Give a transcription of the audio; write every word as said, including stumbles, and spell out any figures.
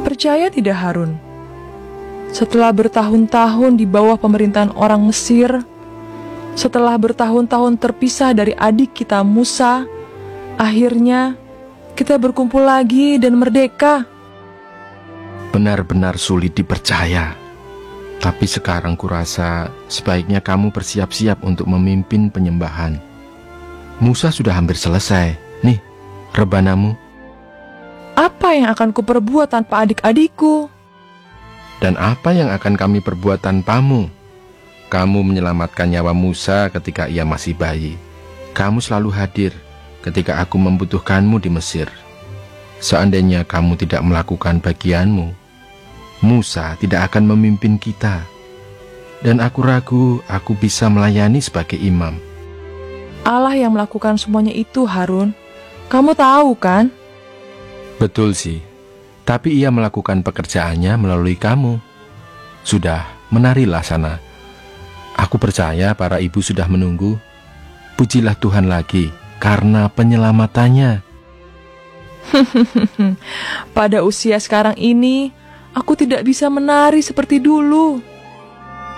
Percaya tidak, Harun? Setelah bertahun-tahun di bawah pemerintahan orang Mesir, setelah bertahun-tahun terpisah dari adik kita Musa, akhirnya kita berkumpul lagi dan merdeka. Benar-benar sulit dipercaya. Tapi sekarang kurasa sebaiknya kamu bersiap-siap untuk memimpin penyembahan. Musa sudah hampir selesai. Nih, rebanamu. Apa yang akan kuperbuat tanpa adik-adikku? Dan apa yang akan kami perbuat tanpamu? Kamu menyelamatkan nyawa Musa ketika ia masih bayi. Kamu selalu hadir ketika aku membutuhkanmu di Mesir. Seandainya kamu tidak melakukan bagianmu, Musa tidak akan memimpin kita. Dan aku ragu aku bisa melayani sebagai imam. Allah yang melakukan semuanya itu, Harun. Kamu tahu kan? Betul sih. Tapi ia melakukan pekerjaannya melalui kamu. Sudah, menarilah sana. Aku percaya para ibu sudah menunggu. Pujilah Tuhan lagi karena penyelamatannya. Pada usia sekarang ini, aku tidak bisa menari seperti dulu.